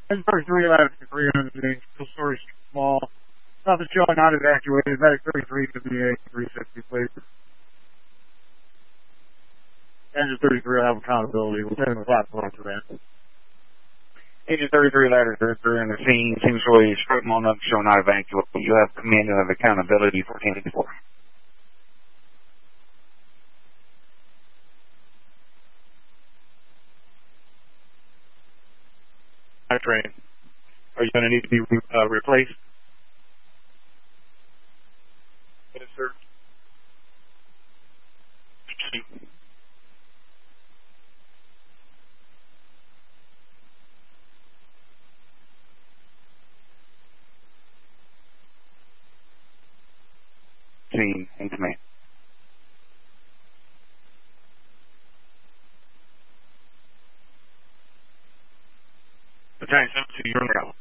And 33 ladder to 300 still storage small. Nothing showing not evacuated. Medic 33 to the 360, please. Engine 33 will have accountability. We'll send the platform to that. Engine 33 ladder 33 on the scene. Seems really straight on up, show not evacuated. You have command of accountability 1484. Hi, train. Are you going to need to be replaced? Yes, sir. Scene in command. Battalion 72, you're on route.